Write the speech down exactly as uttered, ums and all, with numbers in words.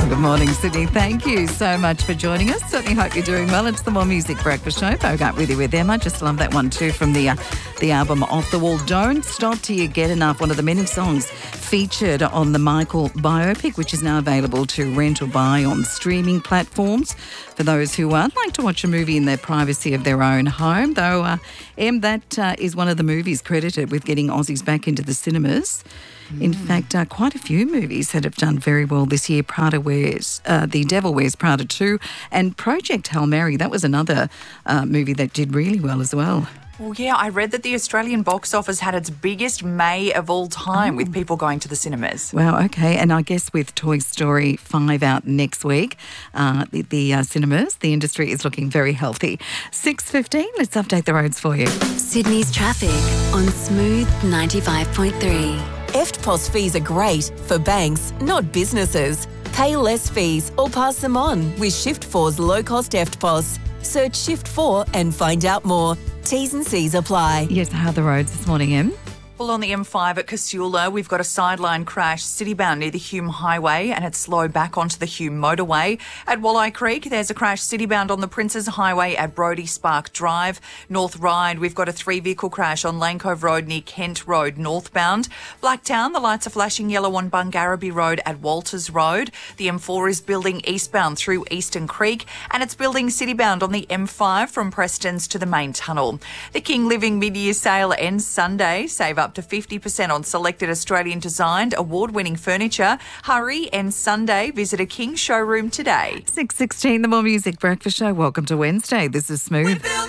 Good morning, Sydney. Thank you so much for joining us. Certainly hope you're doing well. It's the More Music Breakfast Show. Bogart with you with Emma. Just love that one too from the uh, the album Off the Wall. Don't Stop Till You Get Enough, one of the many songs featured on the Michael biopic, which is now available to rent or buy on streaming platforms for those who uh, like to watch a movie in the privacy of their own home. Though, uh, Em, that uh, is one of the movies credited with getting Aussies back into the cinemas. In fact, uh, quite a few movies that have done very well this year. Prada Wears, uh, The Devil Wears Prada two, and Project Hail Mary. That was another uh, movie that did really well as well. Well, yeah, I read that the Australian box office had its biggest May of all time, oh. with people going to the cinemas. Wow, okay. And I guess with Toy Story five out next week, uh, the, the uh, cinemas, the industry is looking very healthy. six fifteen, let's update the roads for you. Sydney's traffic on Smooth ninety-five point three. E F T P O S fees are great for banks, not businesses. Pay less fees or pass them on with Shift four's low-cost E F T P O S. Search Shift four and find out more. T's and C's apply. Yes, how are the roads this morning, Em? Well, on the M five at Casula, we've got a sideline crash citybound near the Hume Highway, and it's slow back onto the Hume motorway. At Walleye Creek, there's a crash citybound on the Princes Highway at Brodie Spark Drive. North Ryde, we've got a three-vehicle crash on Lane Cove Road near Kent Road northbound. Blacktown, the lights are flashing yellow on Bungarraby Road at Walters Road. The M four is building eastbound through Eastern Creek, and it's building citybound on the M five from Prestons to the main tunnel. The King Living mid-year sale ends Sunday. Save up to fifty percent on selected Australian-designed, award-winning furniture. Hurry, ends Sunday. Visit a King showroom today. six sixteen, the More Music Breakfast Show. Welcome to Wednesday. This is Smooth.